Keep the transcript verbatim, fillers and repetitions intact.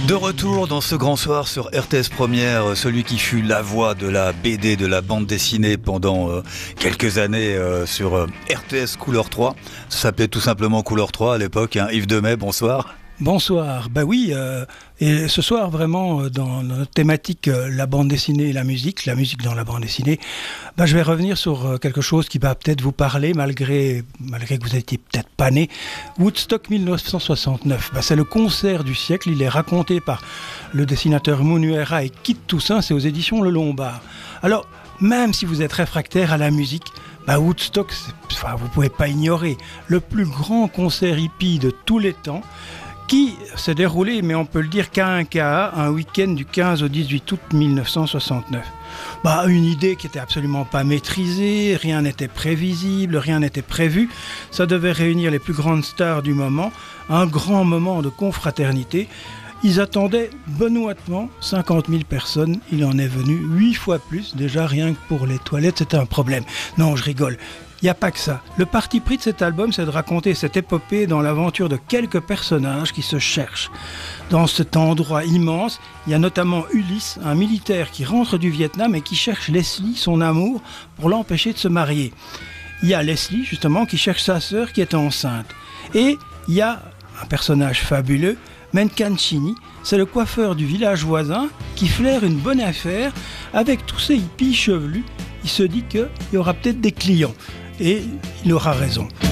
De retour dans ce grand soir sur R T S Première, celui qui fut la voix de la B D, de la bande dessinée pendant euh, quelques années euh, sur euh, R T S Couleur trois. Ça s'appelait tout simplement Couleur trois à l'époque, hein. Yves Demey, bonsoir. Bonsoir, bah oui, euh, et ce soir vraiment dans notre thématique euh, la bande dessinée et la musique, la musique dans la bande dessinée, bah, je vais revenir sur euh, quelque chose qui va peut-être vous parler malgré, malgré que vous n'étiez peut-être pas né. Woodstock mille neuf cent soixante-neuf, bah, c'est le concert du siècle, il est raconté par le dessinateur Munuera et Kit Toussaint, c'est aux éditions Le Lombard. Alors, même si vous êtes réfractaire à la musique, bah Woodstock, enfin, vous ne pouvez pas ignorer, le plus grand concert hippie de tous les temps, qui s'est déroulé, mais on peut le dire qu'à un K A, un week-end du quinze au dix-huit août mille neuf cent soixante-neuf. Bah, une idée qui n'était absolument pas maîtrisée, rien n'était prévisible, rien n'était prévu. Ça devait réunir les plus grandes stars du moment, un grand moment de confraternité. Ils attendaient benoîtement cinquante mille personnes, il en est venu huit fois plus, déjà rien que pour les toilettes, c'était un problème. Non, je rigole. Il n'y a pas que ça. Le parti pris de cet album, c'est de raconter cette épopée dans l'aventure de quelques personnages qui se cherchent. Dans cet endroit immense, il y a notamment Ulysse, un militaire qui rentre du Vietnam et qui cherche Leslie, son amour, pour l'empêcher de se marier. Il y a Leslie, justement, qui cherche sa sœur qui est enceinte. Et il y a un personnage fabuleux, Menkancini, c'est le coiffeur du village voisin qui flaire une bonne affaire avec tous ces hippies chevelus. Il se dit qu'il y aura peut-être des clients. Et il aura raison.